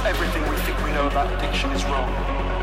everything we think we know about addiction is wrong.